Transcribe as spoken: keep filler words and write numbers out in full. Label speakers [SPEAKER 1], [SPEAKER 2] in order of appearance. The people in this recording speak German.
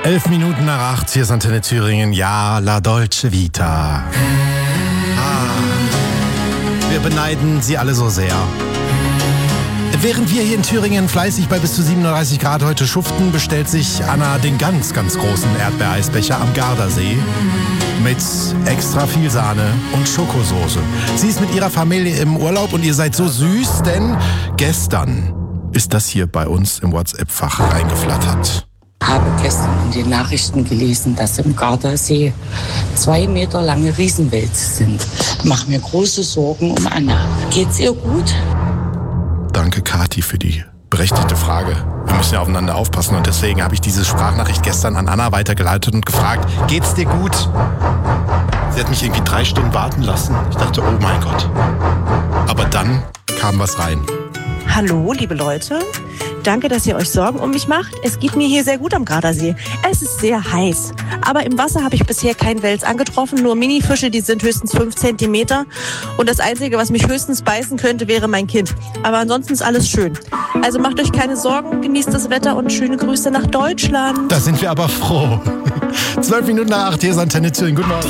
[SPEAKER 1] Elf Minuten nach acht, hier ist Antenne Thüringen. Ja, La Dolce Vita. Ah, wir beneiden sie alle so sehr. Während wir hier in Thüringen fleißig bei bis zu siebenunddreißig Grad heute schuften, bestellt sich Anna den ganz, ganz großen Erdbeereisbecher am Gardasee mit extra viel Sahne und Schokosoße. Sie ist mit ihrer Familie im Urlaub und ihr seid so süß, denn gestern ist das hier bei uns im WhatsApp-Fach reingeflattert.
[SPEAKER 2] Ich habe gestern in den Nachrichten gelesen, dass im Gardasee zwei Meter lange Riesenwälze sind. Ich mache mir große Sorgen um Anna. Geht's ihr gut?
[SPEAKER 1] Danke, Kathi, für die berechtigte Frage. Wir müssen ja aufeinander aufpassen und deswegen habe ich diese Sprachnachricht gestern an Anna weitergeleitet und gefragt, geht's dir gut? Sie hat mich irgendwie drei Stunden warten lassen. Ich dachte, oh mein Gott. Aber dann kam was rein.
[SPEAKER 3] Hallo, liebe Leute. Danke, dass ihr euch Sorgen um mich macht. Es geht mir hier sehr gut am Gardasee. Es ist sehr heiß. Aber im Wasser habe ich bisher keinen Wels angetroffen. Nur Minifische, die sind höchstens fünf Zentimeter. Und das Einzige, was mich höchstens beißen könnte, wäre mein Kind. Aber ansonsten ist alles schön. Also macht euch keine Sorgen, genießt das Wetter und schöne Grüße nach Deutschland.
[SPEAKER 1] Da sind wir aber froh. Zwölf Minuten nach acht, hier ist Antenne Thüringen. Guten Morgen.